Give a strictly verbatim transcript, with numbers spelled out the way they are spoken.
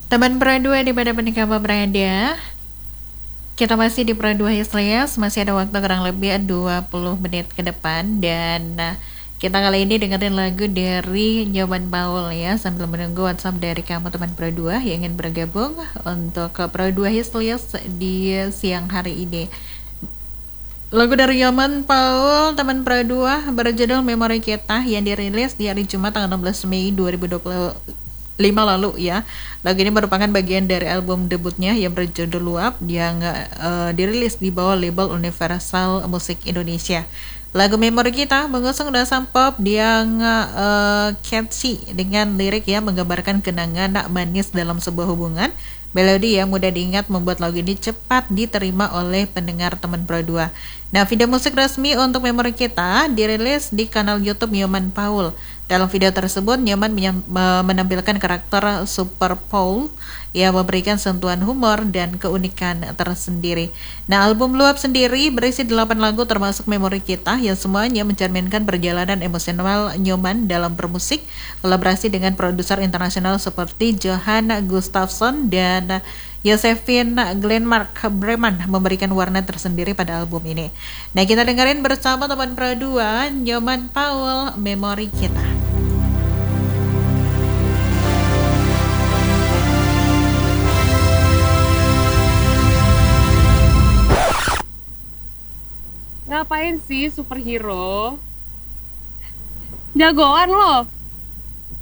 Teman Pro dua di mana pun kamu berada, kita masih di Pro dua Hislias, masih ada waktu kurang lebih dua puluh menit ke depan dan nah, kita kali ini dengerin lagu dari Nyoman Paul ya sambil menunggu WhatsApp dari kamu teman Pro dua yang ingin bergabung untuk ke Pro dua Hislias di siang hari ini. Lagu dari Nyoman Paul, teman Pro dua berjudul Memori Kita yang dirilis di hari Jumat tanggal enam belas Mei dua ribu dua puluh lima lalu ya. Lagu ini merupakan bagian dari album debutnya yang berjudul Luap yang uh, dirilis di bawah label Universal Musik Indonesia. Lagu Memori Kita mengusung dasar pop yang uh, catchy dengan lirik yang menggambarkan kenangan manis dalam sebuah hubungan. Melodi yang mudah diingat membuat lagu ini cepat diterima oleh pendengar teman Pro dua. Nah, video musik resmi untuk Memori Kita dirilis di kanal YouTube Nyoman Paul. Dalam video tersebut, Nyoman menampilkan karakter Super Paul yang memberikan sentuhan humor dan keunikan tersendiri. Nah, album Luap sendiri berisi delapan lagu termasuk Memori Kita yang semuanya mencerminkan perjalanan emosional Nyoman dalam bermusik, kolaborasi dengan produser internasional seperti Johan Gustafsson dan Josephine Glenmark Breman memberikan warna tersendiri pada album ini. Nah, kita dengerin bersama teman Pro dua, Nyoman Paul, Memori Kita. Ngapain sih superhero? Jagoan loh.